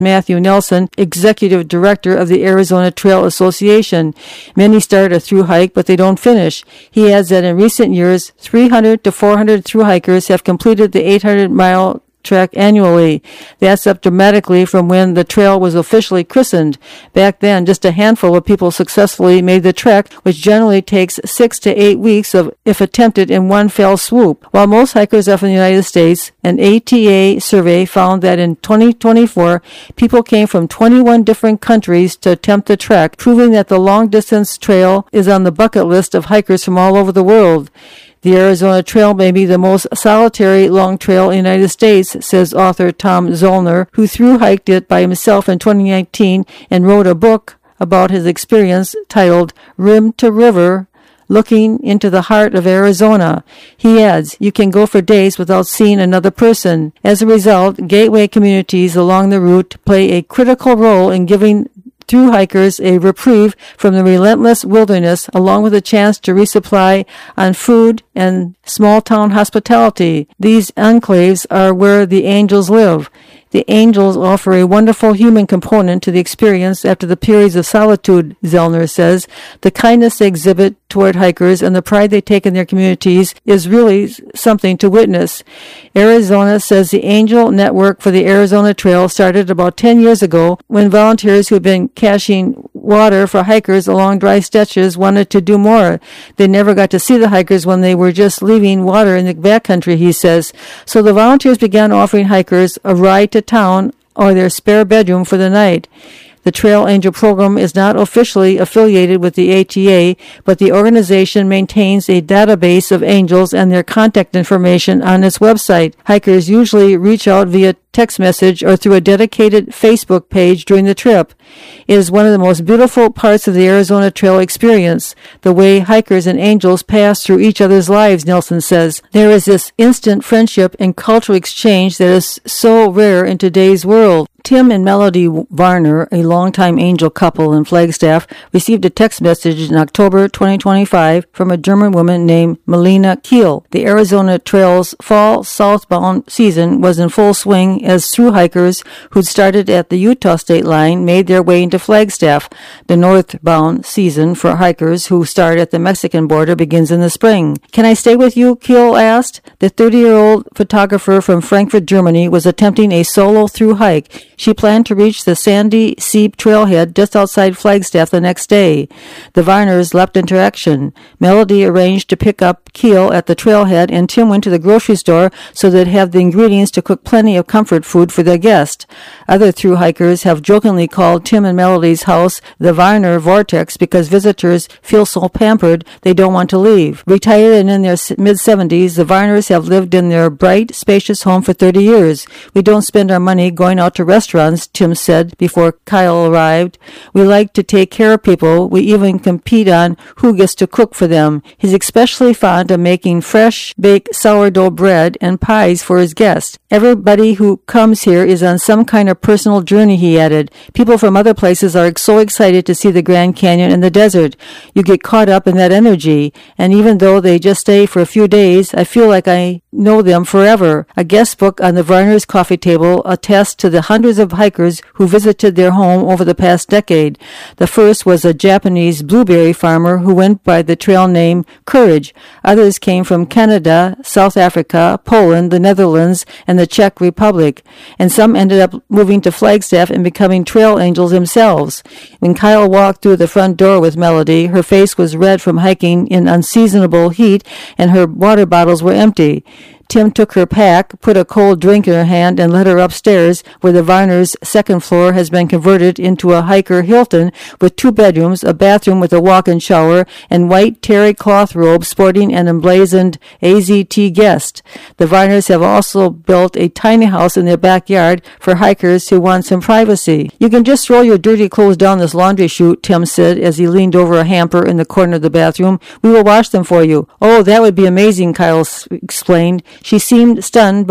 Matthew Nelson, executive director of the Arizona Trail Association. Many start a thru hike, but they don't finish. He adds that in recent years, 300 to 400 thru hikers have completed the 800-mile trek annually. That's up dramatically from when the trail was officially christened. Back then, just a handful of people successfully made the trek, which generally takes 6 to 8 weeks if attempted in one fell swoop. While most hikers are from the United States, an ATA survey found that in 2024, people came from 21 different countries to attempt the trek, proving that the long-distance trail is on the bucket list of hikers from all over the world. The Arizona Trail may be the most solitary long trail in the United States, says author Tom Zollner, who thru-hiked it by himself in 2019 and wrote a book about his experience titled Rim to River, Looking into the Heart of Arizona. He adds, you can go for days without seeing another person. As a result, gateway communities along the route play a critical role in giving thru hikers a reprieve from the relentless wilderness, along with a chance to resupply on food and small-town hospitality. These enclaves are where the angels live. The angels offer a wonderful human component to the experience after the periods of solitude, Zellner says. The kindness they exhibit toward hikers and the pride they take in their communities is really something to witness. Arizona says the Angel Network for the Arizona Trail started about 10 years ago when volunteers who had been caching water for hikers along dry stretches wanted to do more. They never got to see the hikers when they were just leaving water in the backcountry, he says. So the volunteers began offering hikers a ride to town or their spare bedroom for the night. The Trail Angel program is not officially affiliated with the ATA, but the organization maintains a database of angels and their contact information on its website. Hikers usually reach out via text message or through a dedicated Facebook page during the trip. It is one of the most beautiful parts of the Arizona Trail experience, the way hikers and angels pass through each other's lives, Nelson says. There is this instant friendship and cultural exchange that is so rare in today's world. Tim and Melody Varner, a longtime angel couple in Flagstaff, received a text message in October 2025 from a German woman named Melina Kiel. The Arizona Trail's fall southbound season was in full swing as thru hikers who'd started at the Utah state line made their way into Flagstaff. The northbound season for hikers who start at the Mexican border begins in the spring. Can I stay with you? Kiel asked. The 30-year-old photographer from Frankfurt, Germany, was attempting a solo thru hike. She planned to reach the Sandy Seep trailhead just outside Flagstaff the next day. The Varners leapt into action. Melody arranged to pick up Kiel at the trailhead, and Tim went to the grocery store so they'd have the ingredients to cook plenty of comfort food for their guest. Other thru hikers have jokingly called Tim and Melody's house the Varner Vortex because visitors feel so pampered they don't want to leave. Retired and in their mid-70s, the Varners have lived in their bright, spacious home for 30 years. We don't spend our money going out to restaurants, Tim said before Kyle arrived. We like to take care of people. We even compete on who gets to cook for them. He's especially fond of making fresh baked sourdough bread and pies for his guests. Everybody who comes here is on some kind of personal journey, he added. People from other places are so excited to see the Grand Canyon and the desert. You get caught up in that energy, and even though they just stay for a few days, I feel like I know them forever. A guest book on the Varners' coffee table attests to the hundreds of hikers who visited their home over the past decade. The first was a Japanese blueberry farmer who went by the trail name Courage. Others came from Canada, South Africa, Poland, the Netherlands, and the Czech Republic. And some ended up moving to Flagstaff and becoming trail angels themselves. When Kyle walked through the front door with Melody, her face was red from hiking in unseasonable heat, and her water bottles were empty. Tim took her pack, put a cold drink in her hand, and led her upstairs, where the Varners' second floor has been converted into a hiker Hilton with 2 bedrooms, a bathroom with a walk-in shower, and white terry cloth robes sporting an emblazoned AZT guest. The Varners have also built a tiny house in their backyard for hikers who want some privacy. You can just throw your dirty clothes down this laundry chute, Tim said as he leaned over a hamper in the corner of the bathroom. We will wash them for you. Oh, that would be amazing, Kyle explained. She seemed stunned by the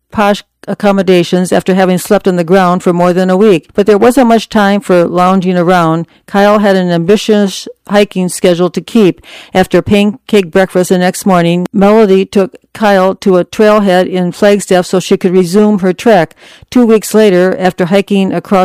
posh accommodations after having slept on the ground for more than a week. But there wasn't much time for lounging around. Kyle had an ambitious hiking schedule to keep. After a pancake breakfast the next morning, Melody took Kyle to a trailhead in Flagstaff so she could resume her trek. 2 weeks later, after hiking across